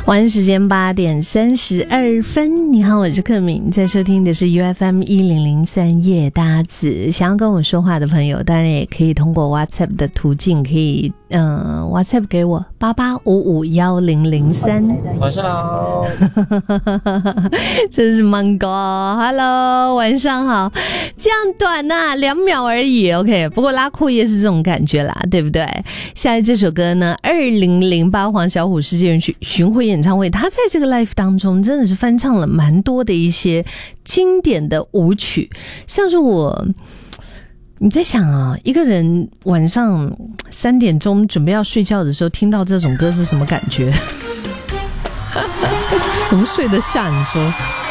晚上时间8:32，你好，我是克敏，在收听的是 UFM1003 夜搭子。想要跟我说话的朋友，当然也可以通过 WhatsApp 的途径，可以WhatsApp 给我88551003。 晚上好， 这是 Mango，Hello， 晚上好。这样短啊，2秒而已 ，OK。不过拉阔叶是这种感觉啦，对不对？下来这首歌呢，2008黄小琥世界巡回演唱会，他在这个 live 当中真的是翻唱了蛮多的一些经典的舞曲，像是你在想啊，一个人晚上3点钟准备要睡觉的时候，听到这种歌是什么感觉？怎么睡得下？你说？